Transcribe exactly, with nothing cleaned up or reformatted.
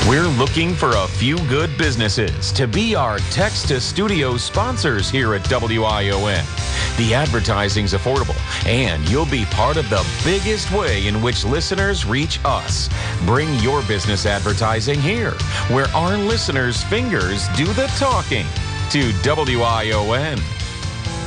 We're looking for a few good businesses to be our text-to-studio sponsors here at W I O N. The advertising's affordable, and you'll be part of the biggest way in which listeners reach us. Bring your business advertising here, where our listeners' fingers do the talking. To W I O N.